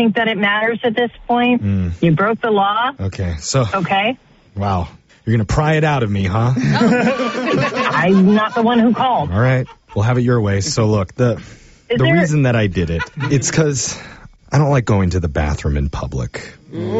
think that it matters at this point. You broke the law. Okay, so... Okay. Wow. You're going to pry it out of me, huh? I'm not the one who called. All right. We'll have it your way. So, look, the reason that I did it, it's because I don't like going to the bathroom in public.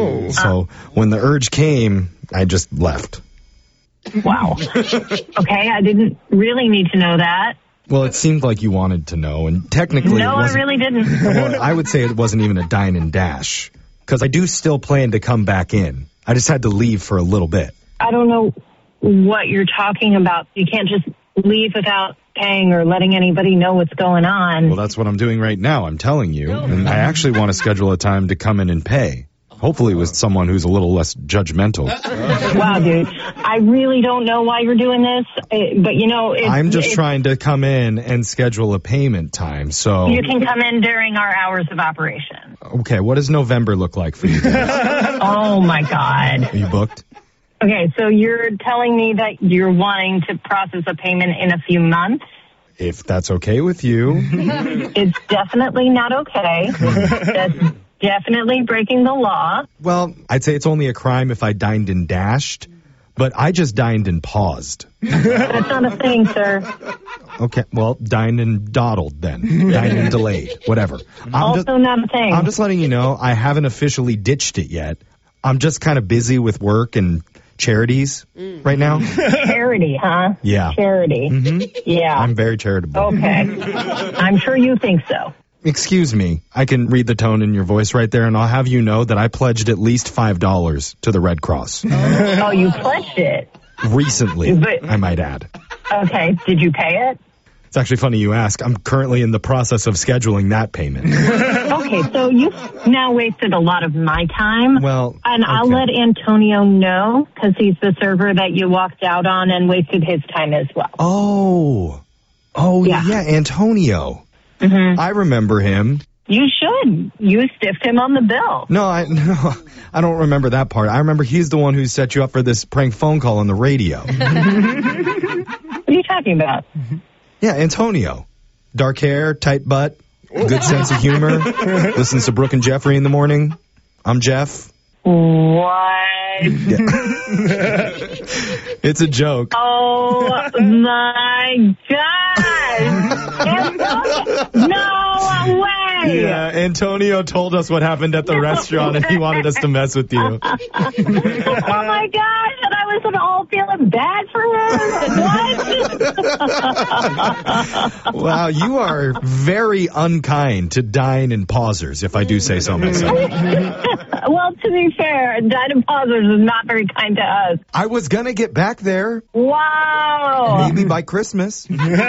So when the urge came, I just left. Wow. Okay, I didn't really need to know that. Well, it seemed like you wanted to know, and technically No, it wasn't. I really didn't. Well, I would say it wasn't even a dine and dash, because I do still plan to come back in. I just had to leave for a little bit. I don't know what you're talking about. You can't just leave without paying or letting anybody know what's going on. Well, that's what I'm doing right now, I'm telling you. And I actually want to schedule a time to come in and pay. Hopefully with someone who's a little less judgmental. Wow, dude. I really don't know why you're doing this, but you know... I'm just trying to come in and schedule a payment time, so... You can come in during our hours of operation. Okay, what does November look like for you guys? Oh, my God. Are you booked? Okay, so you're telling me that you're wanting to process a payment in a few months? If that's okay with you. It's definitely not okay. That's definitely breaking the law. Well, I'd say it's only a crime if I dined and dashed, but I just dined and paused. That's not a thing, sir. Okay, well, dined and dawdled then. Dined and delayed, whatever. Also not a thing. I'm just letting you know I haven't officially ditched it yet. I'm just kind of busy with work and charities right now. Charity, huh? Yeah. Charity. Yeah. I'm very charitable. Okay. I'm sure you think so. Excuse me. I can read the tone in your voice right there, and I'll have you know that I pledged at least $5 to the Red Cross. Oh, you pledged it? Recently, I might add. Okay. Did you pay it? It's actually funny you ask. I'm currently in the process of scheduling that payment. Okay, so you've now wasted a lot of my time. Well, and I'll let Antonio know, because he's the server that you walked out on and wasted his time as well. Oh, yeah, Antonio. I remember him. You should. You stiffed him on the bill. No, I don't remember that part. I remember he's the one who set you up for this prank phone call on the radio. What are you talking about? Yeah, Antonio. Dark hair, tight butt, good sense of humor, listens to Brooke and Jeffrey in the morning. I'm Jeff. What? Yeah. It's a joke. Oh, my gosh. No way. Yeah, Antonio told us what happened at the restaurant, and he wanted us to mess with you. Oh, my gosh. And I was all feeling bad for him. What? Wow, you are very unkind to dine and pausers, if I do say so myself. Well, to be fair, dine and pausers is not very kind to us. I was going to get back there. Wow. Maybe by Christmas.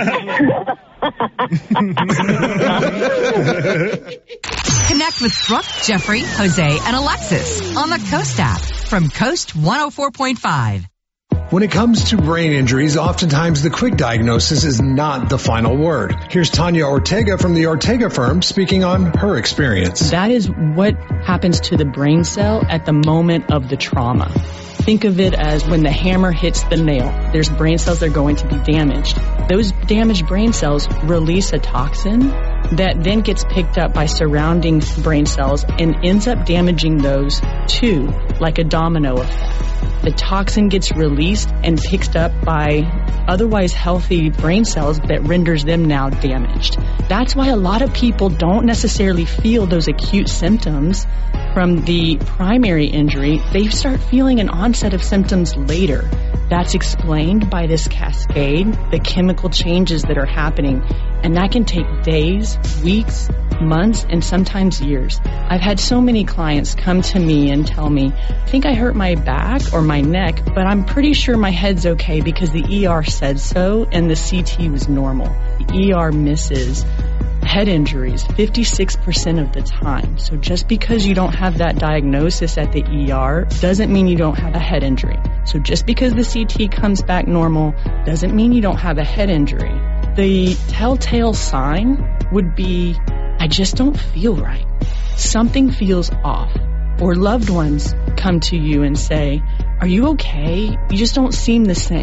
Connect with Brooke, Jeffrey, Jose, and Alexis on the Coast app from Coast 104.5. When it comes to brain injuries, oftentimes the quick diagnosis is not the final word. Here's Tanya Ortega from the Ortega firm speaking on her experience. That is what happens to the brain cell at the moment of the trauma. Think of it as when the hammer hits the nail. There's brain cells that are going to be damaged. Those damaged brain cells release a toxin that then gets picked up by surrounding brain cells and ends up damaging those too, like a domino effect. The toxin gets released and picked up by otherwise healthy brain cells that renders them now damaged. That's why a lot of people don't necessarily feel those acute symptoms from the primary injury. They start feeling an onset of symptoms later. That's explained by this cascade, the chemical changes that are happening, and that can take days, weeks, months, and sometimes years. I've had so many clients come to me and tell me, I think I hurt my back or my neck, but I'm pretty sure my head's okay because the ER said so and the CT was normal. The ER misses head injuries 56% of the time. So just because you don't have that diagnosis at the ER doesn't mean you don't have a head injury. So just because the CT comes back normal doesn't mean you don't have a head injury. The telltale sign would be, I just don't feel right. Something feels off. Or loved ones come to you and say, are you okay? You just don't seem the same.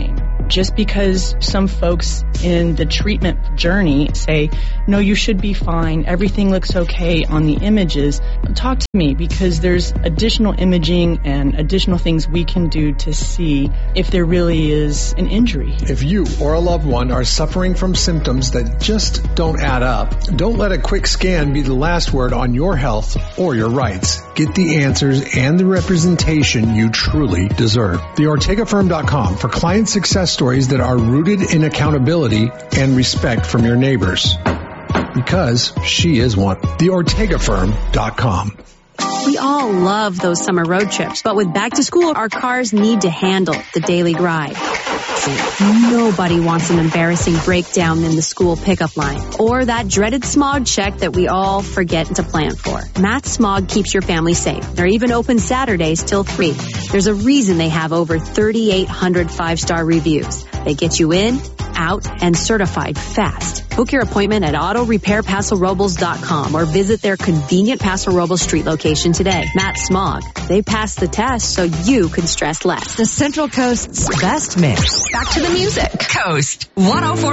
Just because some folks in the treatment journey say, no, you should be fine, everything looks okay on the images, talk to me, because there's additional imaging and additional things we can do to see if there really is an injury. If you or a loved one are suffering from symptoms that just don't add up, don't let a quick scan be the last word on your health or your rights. Get the answers and the representation you truly deserve. TheOrtegaFirm.com for client success stories that are rooted in accountability and respect from your neighbors. Because she is one. TheOrtegaFirm.com. We all love those summer road trips, but with back to school, our cars need to handle the daily grind. Nobody wants an embarrassing breakdown in the school pickup line or that dreaded smog check that we all forget to plan for. Matt Smog keeps your family safe. They're even open Saturdays till 3. There's a reason they have over 3,800 5-star reviews. They get you in, out, and certified fast. Book your appointment at autorepairpasorobles.com or visit their convenient Paso Robles Street location today. Matt Smog. They pass the test so you can stress less. The Central Coast's best mix. Back to the music. Coast 104.